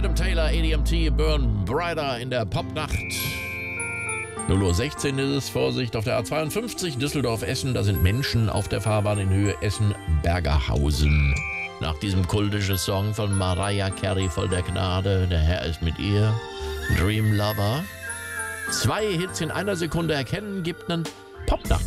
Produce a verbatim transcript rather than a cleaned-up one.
Adam Taylor, A D M T, Burn Brighter in der Popnacht. null Uhr sechzehn ist es, Vorsicht, auf der A zweiundfünfzig Düsseldorf-Essen, da sind Menschen auf der Fahrbahn in Höhe Essen-Bergerhausen. Nach diesem kultischen Song von Mariah Carey, voll der Gnade, der Herr ist mit ihr, Dream Lover. Zwei Hits in einer Sekunde erkennen, gibt einen Popnacht.